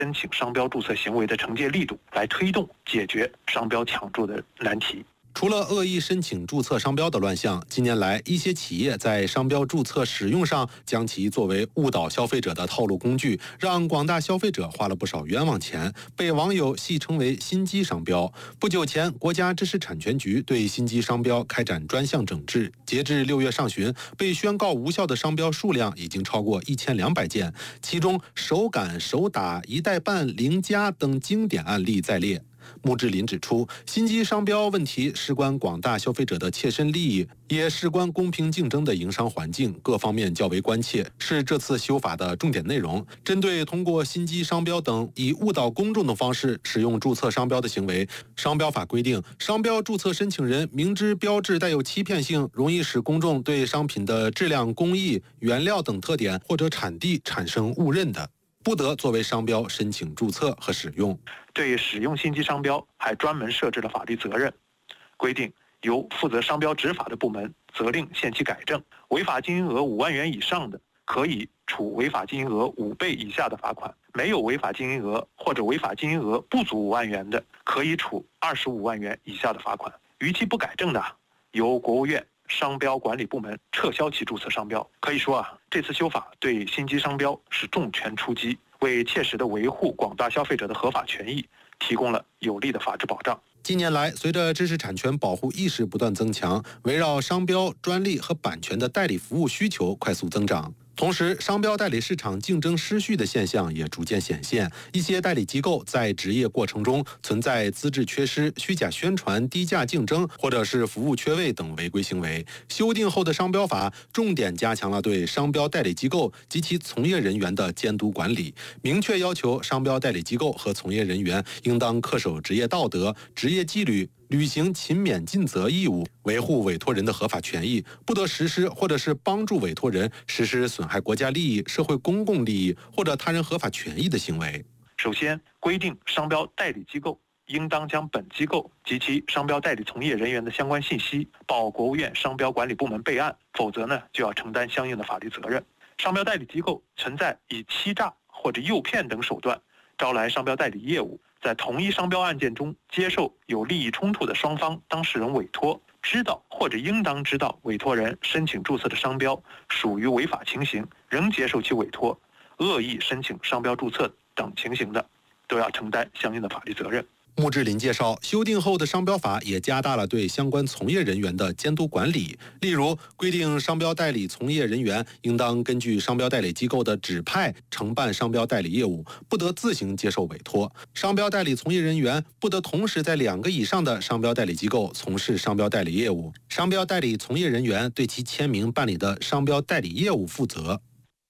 申请商标注册行为的惩戒力度，来推动解决商标抢注的难题。 除了恶意申请注册商标的乱象，近年来一些企业在商标注册使用上将其作为误导消费者的套路工具，让广大消费者花了不少冤枉钱，被网友戏称为心机商标。不久前，国家知识产权局对心机商标开展专项整治，截至6月上旬，被宣告无效的商标数量已经超过1200件，其中手感、手打、一代半、零加等经典案例在列。穆志林指出，心机商标问题事关广大消费者的切身利益，也事关公平竞争的营商环境，各方面较为关切，是这次修法的重点内容。针对通过心机商标等以误导公众的方式使用注册商标的行为，商标法规定，商标注册申请人明知标志带有欺骗性，容易使公众对商品的质量、工艺、原料等特点或者产地产生误认的，不得作为商标申请注册和使用。 对使用心机商标还专门设置了法律责任，规定由负责商标执法的部门责令限期改正，违法金额5万元以上的，可以处违法金额5倍以下的罚款；没有违法金额或者违法金额不足5万元的，可以处25万元以下的罚款。逾期不改正的，由国务院商标管理部门撤销其注册商标。可以说这次修法对心机商标是重拳出击，为切实的维护广大消费者的合法权益提供了有力的法治保障。 近年来，随着知识产权保护意识不断增强，围绕商标、专利和版权的代理服务需求快速增长。同时，商标代理市场竞争失序的现象也逐渐显现，一些代理机构在执业过程中存在资质缺失、虚假宣传、低价竞争，或者是服务缺位等违规行为。修订后的商标法重点加强了对商标代理机构及其从业人员的监督管理，明确要求商标代理机构和从业人员应当恪守职业道德、职业纪律，履行勤勉尽责义务，维护委托人的合法权益，不得实施或者是帮助委托人实施损害国家利益、社会公共利益或者他人合法权益的行为。 首先，规定商标代理机构应当将本机构及其商标代理从业人员的相关信息报国务院商标管理部门备案，否则就要承担相应的法律责任。商标代理机构存在以欺诈或者诱骗等手段招来商标代理业务，在同一商标案件中接受有利益冲突的双方当事人委托，知道或者应当知道委托人申请注册的商标属于违法情形，仍接受其委托，恶意申请商标注册等情形的，都要承担相应的法律责任。 穆志林介绍，修订后的商标法也加大了对相关从业人员的监督管理，例如规定商标代理从业人员应当根据商标代理机构的指派承办商标代理业务，不得自行接受委托；商标代理从业人员不得同时在2个以上的商标代理机构从事商标代理业务，商标代理从业人员对其签名办理的商标代理业务负责。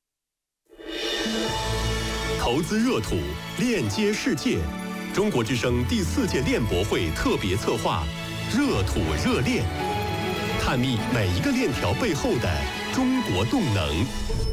投资热土，链接世界。中国之声第4届链博会特别策划《热土热链》，探秘每一个链条背后的中国动能。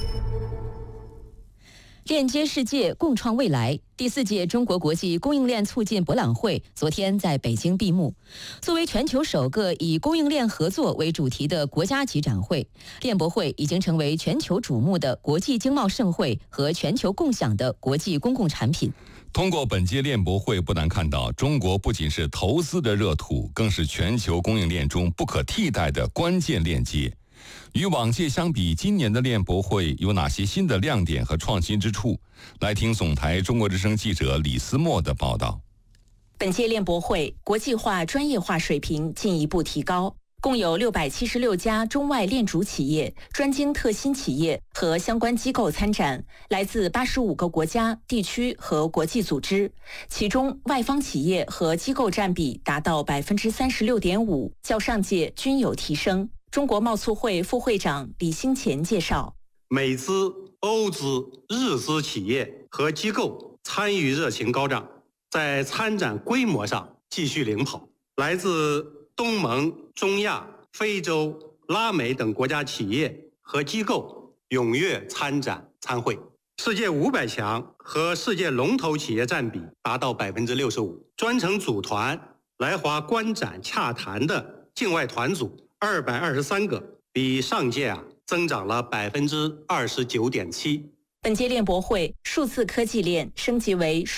链接世界，共创未来。第4届中国国际供应链促进博览会昨天在北京闭幕。作为全球首个以供应链合作为主题的国家级展会，链博会已经成为全球瞩目的国际经贸盛会和全球共享的国际公共产品。 通过本届链博会，不难看到中国不仅是投资的热土，更是全球供应链中不可替代的关键链接。与往届相比，今年的链博会有哪些新的亮点和创新之处？来听总台中国之声记者李思墨的报道。 本届链博会国际化、专业化水平进一步提高，共有676家中外链主企业、专精特新企业和相关机构参展，来自85个国家、地区和国际组织，其中外方企业和机构占比达到36.5%，较上届均有提升。中国贸促会副会长李兴前介绍， 美资、欧资、日资企业和机构参与热情高涨，在参展规模上继续领跑。来自东盟、中亚、非洲、拉美等国家企业和机构踊跃参展参会，世界500强和世界龙头企业占比达到65%。专程组团来华观展洽谈的境外团组223个，比上届增长了29.7%。 本届链博会数字科技链升级为